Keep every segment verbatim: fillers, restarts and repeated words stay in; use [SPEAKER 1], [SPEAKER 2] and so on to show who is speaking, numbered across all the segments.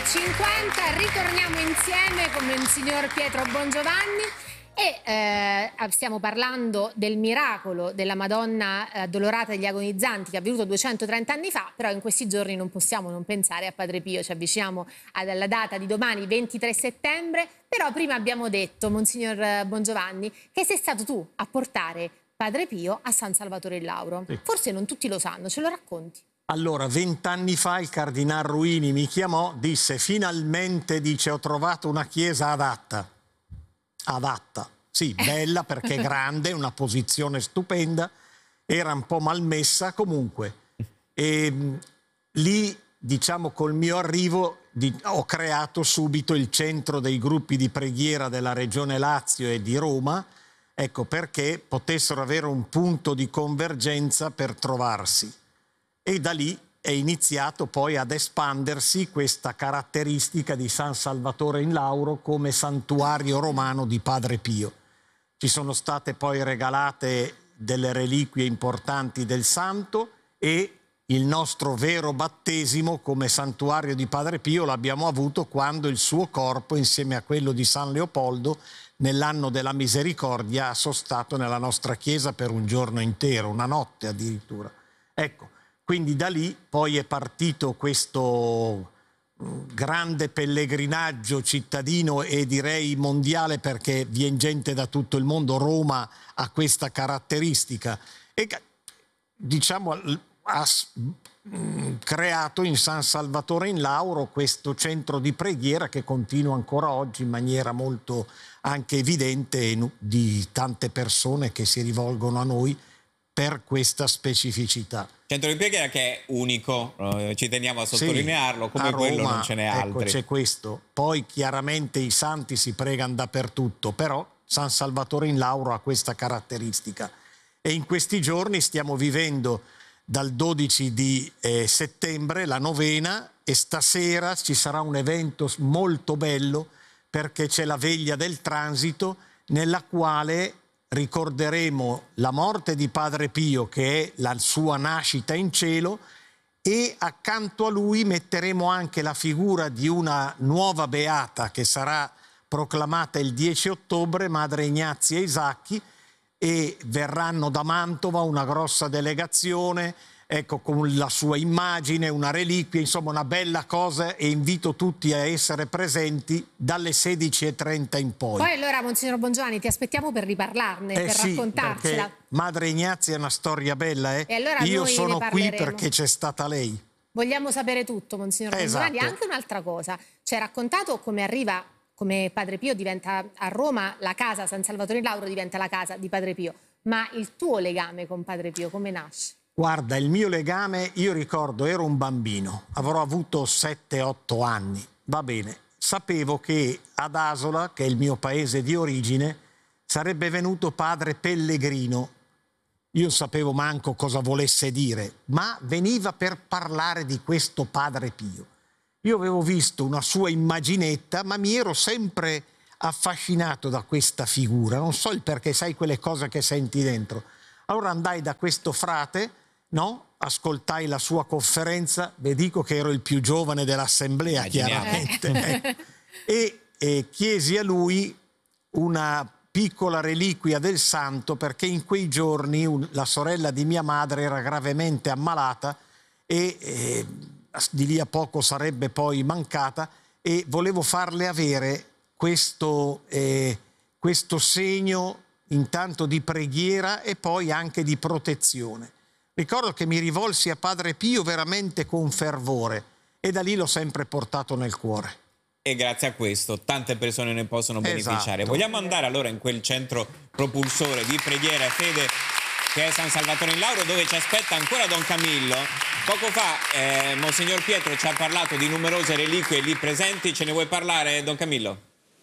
[SPEAKER 1] e cinquanta, ritorniamo insieme con il signor Pietro Bongiovanni e eh, stiamo parlando del miracolo della Madonna eh, Addolorata degli Agonizzanti che è avvenuto duecentotrenta anni fa, però in questi giorni non possiamo non pensare a Padre Pio. Ci avviciniamo alla data di domani, ventitré settembre, però prima abbiamo detto, Monsignor Bongiovanni, che sei stato tu a portare Padre Pio a San Salvatore in Lauro. Sì. Forse non tutti lo sanno, ce lo racconti?
[SPEAKER 2] Allora, vent'anni fa il Cardinal Ruini mi chiamò, disse finalmente, dice, ho trovato una chiesa adatta. Adatta, sì, bella perché grande, una posizione stupenda, era un po' malmessa comunque. E mh, lì, diciamo, col mio arrivo di, ho creato subito il centro dei gruppi di preghiera della Regione Lazio e di Roma, ecco, perché potessero avere un punto di convergenza per trovarsi. E da lì è iniziato poi ad espandersi questa caratteristica di San Salvatore in Lauro come santuario romano di Padre Pio. Ci sono state poi regalate delle reliquie importanti del santo e il nostro vero battesimo come santuario di Padre Pio l'abbiamo avuto quando il suo corpo, insieme a quello di San Leopoldo, nell'anno della misericordia ha sostato nella nostra chiesa per un giorno intero, una notte addirittura. Ecco. Quindi da lì poi è partito questo grande pellegrinaggio cittadino e direi mondiale, perché viene gente da tutto il mondo. Roma ha questa caratteristica e diciamo ha creato in San Salvatore in Lauro questo centro di preghiera che continua ancora oggi in maniera molto anche evidente di tante persone che si rivolgono a noi per questa specificità.
[SPEAKER 3] Centro di preghiera che è unico, eh, ci teniamo a sottolinearlo, sì, come Roma, quello non ce n'è altri.
[SPEAKER 2] Ecco, c'è questo. Poi chiaramente i santi si pregano dappertutto, però San Salvatore in Lauro ha questa caratteristica. E in questi giorni stiamo vivendo dal dodici di eh, settembre la novena e stasera ci sarà un evento molto bello perché c'è la veglia del transito nella quale ricorderemo la morte di Padre Pio, che è la sua nascita in cielo, e accanto a lui metteremo anche la figura di una nuova beata che sarà proclamata il dieci ottobre, Madre Ignazia Isacchi, e verranno da Mantova una grossa delegazione, ecco, con la sua immagine, una reliquia, insomma una bella cosa, e invito tutti a essere presenti dalle sedici e trenta in poi.
[SPEAKER 1] Poi allora, Monsignor Bongiovanni, ti aspettiamo per riparlarne,
[SPEAKER 2] eh
[SPEAKER 1] per
[SPEAKER 2] sì,
[SPEAKER 1] raccontarcela.
[SPEAKER 2] Madre Ignazia è una storia bella, eh?
[SPEAKER 1] E allora
[SPEAKER 2] io sono qui perché c'è stata lei.
[SPEAKER 1] Vogliamo sapere tutto, Monsignor
[SPEAKER 2] Esatto.
[SPEAKER 1] Bongiovanni. Anche un'altra cosa, ci hai raccontato come arriva, come Padre Pio diventa a Roma la casa, San Salvatore in Lauro diventa la casa di Padre Pio, ma il tuo legame con Padre Pio come nasce?
[SPEAKER 2] Guarda, il mio legame, io ricordo, ero un bambino, avrò avuto sette otto anni, va bene. Sapevo che ad Asola, che è il mio paese di origine, sarebbe venuto padre Pellegrino. Io sapevo manco cosa volesse dire, ma veniva per parlare di questo Padre Pio. Io avevo visto una sua immaginetta, ma mi ero sempre affascinato da questa figura. Non so il perché, sai quelle cose che senti dentro. Allora andai da questo frate, no? Ascoltai la sua conferenza, vi dico che ero il più giovane dell'assemblea, chiaramente, e, e chiesi a lui una piccola reliquia del santo, perché in quei giorni un, la sorella di mia madre era gravemente ammalata e eh, di lì a poco sarebbe poi mancata, e volevo farle avere questo, eh, questo segno intanto di preghiera e poi anche di protezione. Ricordo che mi rivolsi a Padre Pio veramente con fervore e da lì l'ho sempre portato nel cuore.
[SPEAKER 3] E grazie a questo tante persone ne possono beneficiare.
[SPEAKER 2] Esatto.
[SPEAKER 3] Vogliamo andare allora in quel centro propulsore di preghiera e fede che è San Salvatore in Lauro, dove ci aspetta ancora Don Camillo. Poco fa eh, Monsignor Pietro ci ha parlato di numerose reliquie lì presenti. Ce ne vuoi parlare, Don Camillo?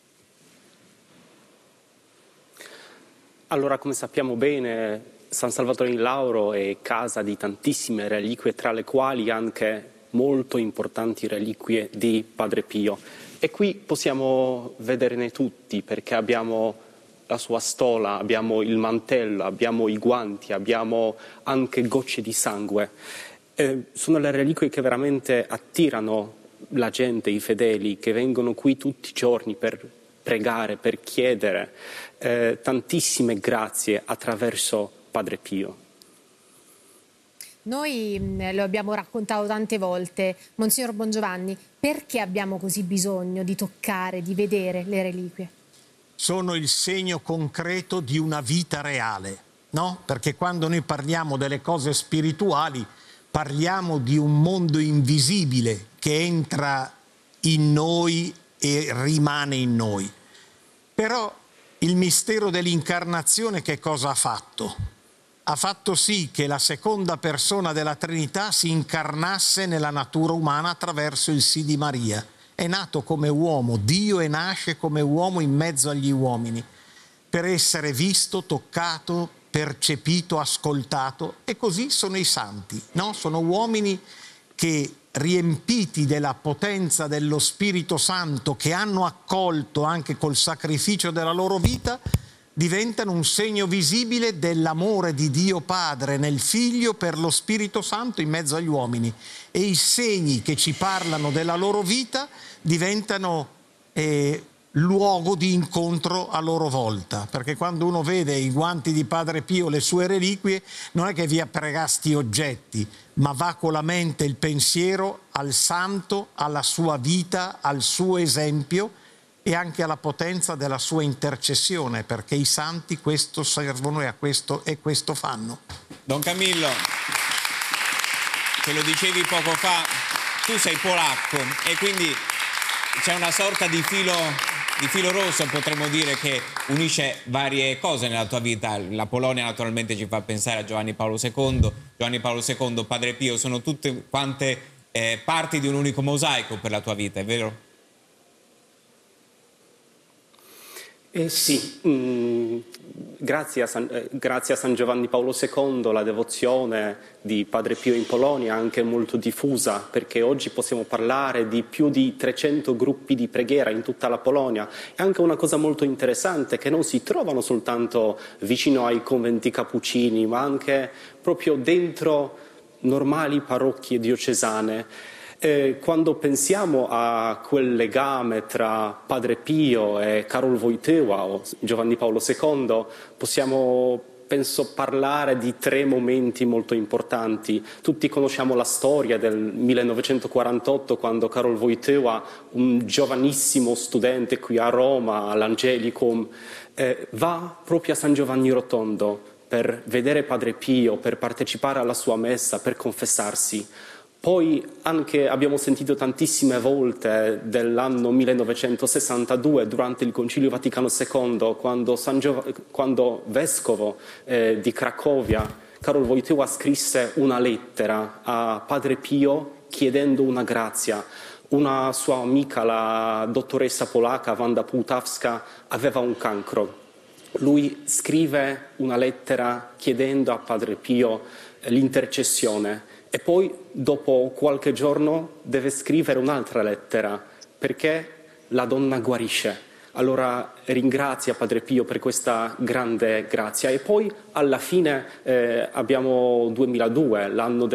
[SPEAKER 4] Allora, come sappiamo bene, San Salvatore in Lauro è casa di tantissime reliquie, tra le quali anche molto importanti reliquie di Padre Pio. E qui possiamo vederne tutti, perché abbiamo la sua stola, abbiamo il mantello, abbiamo i guanti, abbiamo anche gocce di sangue. Eh, sono le reliquie che veramente attirano la gente, i fedeli che vengono qui tutti i giorni per pregare, per chiedere eh, tantissime grazie attraverso Padre Pio.
[SPEAKER 1] Noi mh, lo abbiamo raccontato tante volte, Monsignor Bongiovanni, perché abbiamo così bisogno di toccare, di vedere le reliquie?
[SPEAKER 2] Sono il segno concreto di una vita reale, no? Perché quando noi parliamo delle cose spirituali parliamo di un mondo invisibile che entra in noi e rimane in noi. Però il mistero dell'incarnazione che cosa ha fatto? Ha fatto sì che la seconda persona della Trinità si incarnasse nella natura umana attraverso il sì di Maria. È nato come uomo, Dio e nasce come uomo in mezzo agli uomini, per essere visto, toccato, percepito, ascoltato. E così sono i santi, no? Sono uomini che, riempiti della potenza dello Spirito Santo, che hanno accolto anche col sacrificio della loro vita, diventano un segno visibile dell'amore di Dio Padre nel Figlio per lo Spirito Santo in mezzo agli uomini. E i segni che ci parlano della loro vita diventano eh, luogo di incontro a loro volta, perché quando uno vede i guanti di Padre Pio, le sue reliquie, non è che vi appregasti oggetti, ma va con la mente il pensiero al santo, alla sua vita, al suo esempio e anche alla potenza della sua intercessione, perché i santi questo servono e a questo, e questo fanno.
[SPEAKER 3] Don Camillo, ce lo dicevi poco fa, tu sei polacco e quindi c'è una sorta di filo, di filo rosso, potremmo dire, che unisce varie cose nella tua vita. La Polonia naturalmente ci fa pensare a Giovanni Paolo secondo, Giovanni Paolo secondo, Padre Pio, sono tutte quante eh, parti di un unico mosaico per la tua vita, è vero?
[SPEAKER 4] Eh sì, mm, grazie, a San, eh, grazie a San Giovanni Paolo secondo la devozione di Padre Pio in Polonia è anche molto diffusa, perché oggi possiamo parlare di più di trecento gruppi di preghiera in tutta la Polonia. È anche una cosa molto interessante che non si trovano soltanto vicino ai conventi cappuccini, ma anche proprio dentro normali parrocchie diocesane. Eh, quando pensiamo a quel legame tra Padre Pio e Karol Wojtyła o Giovanni Paolo secondo, possiamo, penso, parlare di tre momenti molto importanti. Tutti conosciamo la storia del millenovecentoquarantotto, quando Karol Wojtyła, un giovanissimo studente qui a Roma, all'Angelicum, eh, va proprio a San Giovanni Rotondo per vedere Padre Pio, per partecipare alla sua messa, per confessarsi. Poi anche abbiamo sentito tantissime volte dell'anno millenovecentosessantadue, durante il Concilio Vaticano secondo, quando, San Giov- quando vescovo eh, di Cracovia, Karol Wojtyła, scrisse una lettera a Padre Pio chiedendo una grazia. Una sua amica, la dottoressa polacca Wanda Pułtawska, aveva un cancro. Lui scrive una lettera chiedendo a Padre Pio l'intercessione. E poi, dopo qualche giorno, deve scrivere un'altra lettera, perché la donna guarisce. Allora ringrazia Padre Pio per questa grande grazia. E poi, alla fine, eh, abbiamo duemiladue, l'anno del